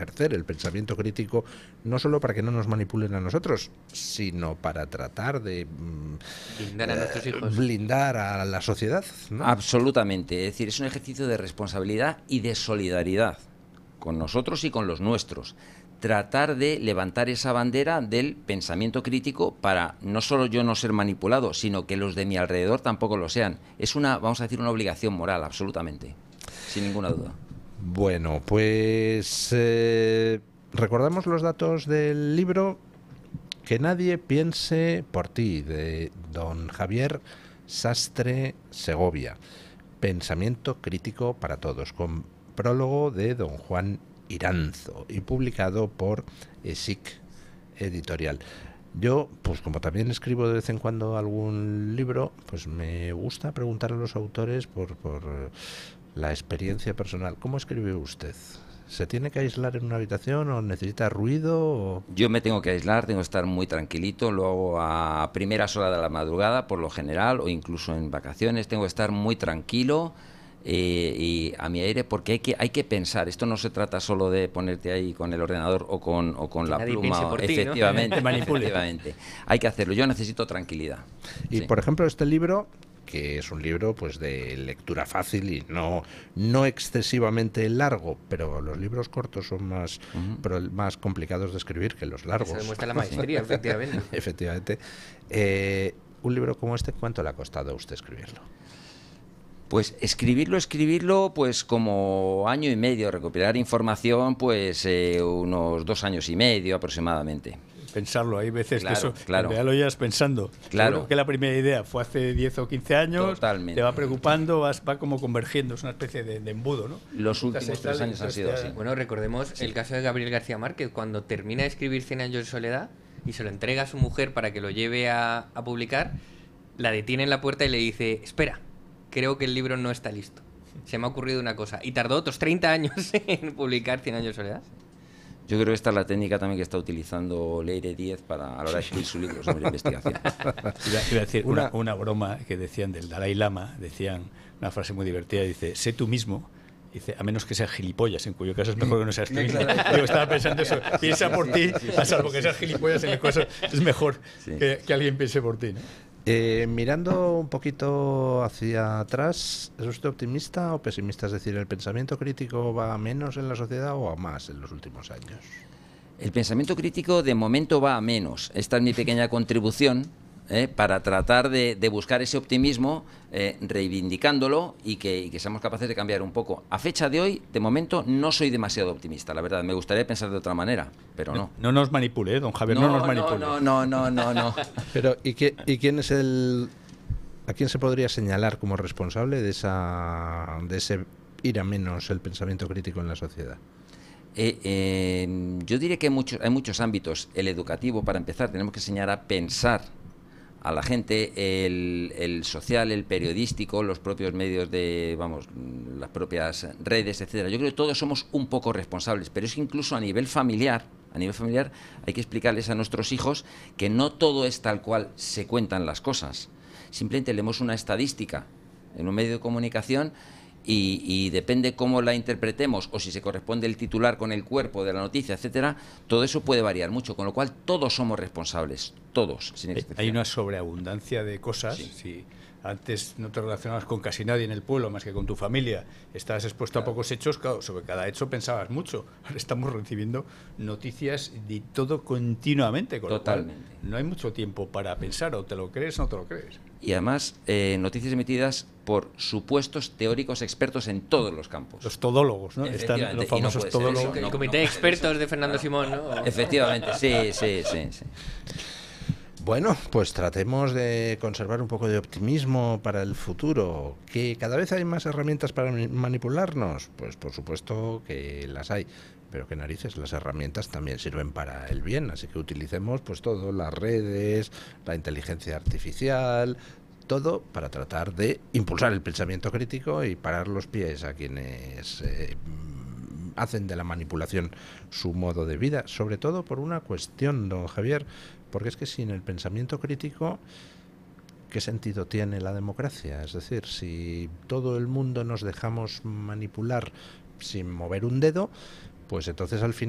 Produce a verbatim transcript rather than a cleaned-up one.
ejercer el pensamiento crítico, no solo para que no nos manipulen a nosotros, sino para tratar de blindar a nuestros hijos, blindar a la sociedad, ¿no? Absolutamente, es decir, es un ejercicio de responsabilidad y de solidaridad con nosotros y con los nuestros. Tratar de levantar esa bandera del pensamiento crítico para no solo yo no ser manipulado, sino que los de mi alrededor tampoco lo sean. Es una, vamos a decir, una obligación moral, absolutamente, sin ninguna duda. Bueno, pues eh, recordamos los datos del libro Que nadie piense por ti, de don Javier Sastre Segovia. Pensamiento crítico para todos, con prólogo de don Juan Iranzo y publicado por E S I C Editorial. Yo, pues como también escribo de vez en cuando algún libro, pues me gusta preguntar a los autores por, por la experiencia personal. ¿Cómo escribe usted? ¿Se tiene que aislar en una habitación o necesita ruido? O... Yo me tengo que aislar, tengo que estar muy tranquilito, lo hago a primeras horas de la madrugada por lo general, o incluso en vacaciones, tengo que estar muy tranquilo eh, y a mi aire, porque hay que hay que pensar. Esto no se trata solo de ponerte ahí con el ordenador o con, o con la nadie pluma. piense por ti, ¿no? Efectivamente, efectivamente. Hay que hacerlo, yo necesito tranquilidad. Y Sí. por ejemplo, este libro, que es un libro pues de lectura fácil y no no excesivamente largo, pero los libros cortos son más Uh-huh. pro, más complicados de escribir que los largos. Eso demuestra la maestría, efectivamente. Efectivamente. Eh, un libro como este, ¿cuánto le ha costado a usted escribirlo? Pues escribirlo, escribirlo, pues como año y medio, recopilar información, pues eh, unos dos años y medio aproximadamente. Pensarlo, hay veces Claro, que eso, claro. cuando ya lo llevas pensando, Claro. seguro que la primera idea fue hace diez o quince años, Totalmente. te va preocupando, vas, va como convergiendo, es una especie de, de embudo, ¿no? Los últimos Entonces, tres tal, años han entonces sido ya- así. Bueno, recordemos el caso de Gabriel García Márquez, cuando termina de escribir Cien años de soledad y se lo entrega a su mujer para que lo lleve a, a publicar, la detiene en la puerta y le dice: espera, creo que el libro no está listo. Se me ha ocurrido una cosa. Y tardó otros treinta años en publicar Cien años de soledad. Yo creo que esta es la técnica también que está utilizando Leire Díez para, a la hora de escribir su libro sobre investigación. Iba, iba a decir una, Una- una broma que decían del Dalai Lama, decían una frase muy divertida, dice: sé tú mismo, dice, a menos que seas gilipollas, en cuyo caso es mejor que no seas tú mismo. Yo estaba pensando eso, piensa por ti, a salvo que seas gilipollas, en el caso es mejor Sí. que, que alguien piense por ti, ¿no? Eh, mirando un poquito hacia atrás, ¿es usted optimista o pesimista? Es decir, ¿el pensamiento crítico va a menos en la sociedad o a más en los últimos años? El pensamiento crítico de momento va a menos. Esta es mi pequeña contribución eh, para tratar de, de buscar ese optimismo, eh, reivindicándolo y que, y que seamos capaces de cambiar un poco. A fecha de hoy, de momento, no soy demasiado optimista, la verdad. Me gustaría pensar de otra manera, pero no. No nos manipule, ¿eh, don Javier, no, nos manipule. no, no, no, no, no. Pero, ¿y, qué, ¿y quién es el... ¿A quién se podría señalar como responsable de esa de ese ir a menos el pensamiento crítico en la sociedad? Eh, eh, yo diría que hay muchos, hay muchos ámbitos. El educativo, para empezar, tenemos que enseñar a pensar a la gente, el, el social, el periodístico, los propios medios de, vamos, las propias redes, etcétera. Yo creo que todos somos un poco responsables, pero es que incluso a nivel familiar, a nivel familiar hay que explicarles a nuestros hijos que no todo es tal cual se cuentan las cosas. Simplemente leemos una estadística en un medio de comunicación y, y depende cómo la interpretemos o si se corresponde el titular con el cuerpo de la noticia, etcétera, todo eso puede variar mucho, con lo cual todos somos responsables, todos, sin Hay- excepción. Hay una sobreabundancia de cosas. Sí. Si antes no te relacionabas con casi nadie en el pueblo más que con tu familia, estabas expuesto a pocos hechos, claro, sobre cada hecho pensabas mucho. Ahora estamos recibiendo noticias de todo continuamente, con Totalmente. lo cual no hay mucho tiempo para pensar, o te lo crees o no te lo crees. Y además, eh, noticias emitidas por supuestos teóricos expertos en todos los campos. Los todólogos, ¿no? Están Efectivamente, los y no famosos puede ser todólogos. eso, El no, comité no, de no, expertos eso, de Fernando no. Simón, ¿no? Efectivamente, sí, sí, sí, sí. Bueno, pues tratemos de conservar un poco de optimismo para el futuro. ¿Que cada vez hay más herramientas para mani- manipularnos? Pues por supuesto que las hay. Pero qué narices, las herramientas también sirven para el bien, así que utilicemos pues todo, las redes, la inteligencia artificial, todo para tratar de impulsar el pensamiento crítico y parar los pies a quienes eh, mm, hacen de la manipulación su modo de vida, sobre todo por una cuestión, don Javier, porque es que sin el pensamiento crítico, ¿qué sentido tiene la democracia? Es decir, si todo el mundo nos dejamos manipular sin mover un dedo, pues entonces al final